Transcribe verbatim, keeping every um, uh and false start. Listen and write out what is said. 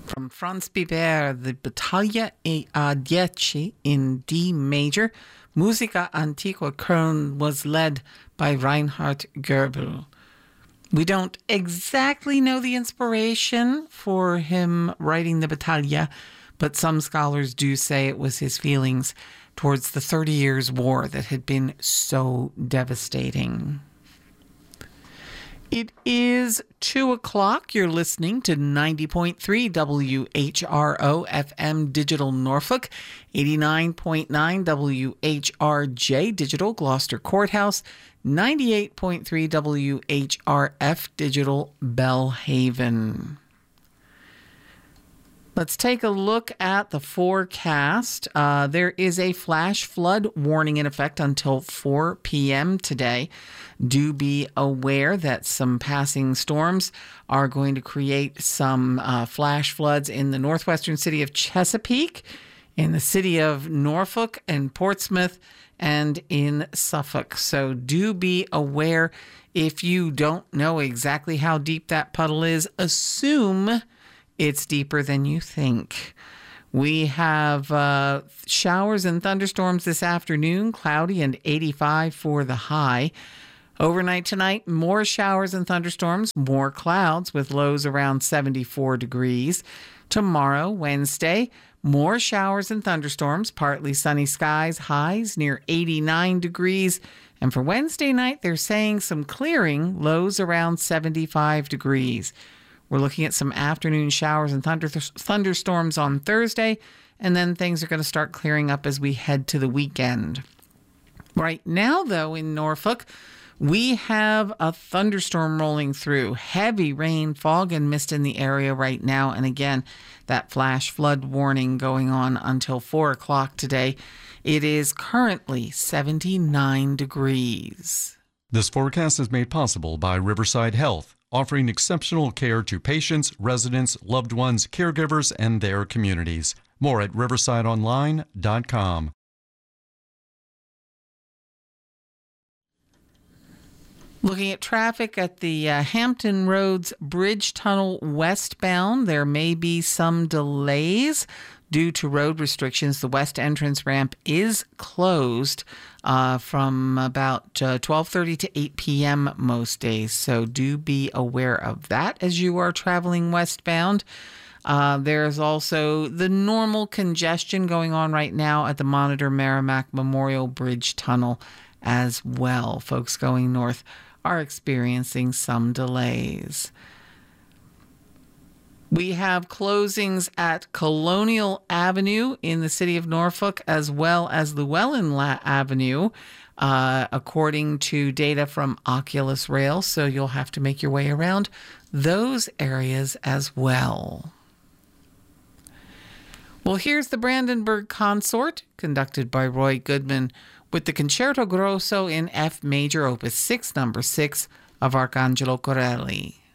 From Franz Biber, the Battaglia a Dieci in D major. Musica Antiqua Köln was led by Reinhard Goebel. We don't exactly know the inspiration for him writing the Battaglia, but some scholars do say it was his feelings towards the Thirty Years' War that had been so devastating. It is two o'clock. You're listening to ninety point three W H R O F M Digital Norfolk, eighty-nine point nine W H R J Digital Gloucester Courthouse, ninety-eight point three W H R F Digital Belhaven. Let's take a look at the forecast. Uh, there is a flash flood warning in effect until four p.m. today. Do be aware that some passing storms are going to create some uh, flash floods in the northwestern city of Chesapeake, in the city of Norfolk and Portsmouth, and in Suffolk. So do be aware. If you don't know exactly how deep that puddle is, assume it's deeper than you think. We have uh, showers and thunderstorms this afternoon, cloudy and eighty-five for the high. Overnight tonight, more showers and thunderstorms, more clouds with lows around seventy-four degrees. Tomorrow, Wednesday, more showers and thunderstorms, partly sunny skies, highs near eighty-nine degrees. And for Wednesday night, they're saying some clearing, lows around seventy-five degrees. We're looking at some afternoon showers and thunder, thunderstorms on Thursday, and then things are going to start clearing up as we head to the weekend. Right now, though, in Norfolk, we have a thunderstorm rolling through. Heavy rain, fog, and mist in the area right now. And again, that flash flood warning going on until four o'clock today. It is currently seventy-nine degrees. This forecast is made possible by Riverside Health, offering exceptional care to patients, residents, loved ones, caregivers, and their communities. More at riverside online dot com. Looking at traffic at the uh, Hampton Roads Bridge Tunnel westbound, there may be some delays due to road restrictions. The west entrance ramp is closed uh, from about uh, twelve thirty to eight p.m. most days, so do be aware of that as you are traveling westbound. Uh, there's also the normal congestion going on right now at the Monitor Merrimack Memorial Bridge Tunnel as well. Folks going north are experiencing some delays. We have closings at Colonial Avenue in the city of Norfolk, as well as Llewellyn La- Avenue, uh, according to data from Oculus Rail. So you'll have to make your way around those areas as well. Well, here's the Brandenburg Consort, conducted by Roy Goodman, with the Concerto Grosso in F major, opus six, number six of Arcangelo Corelli.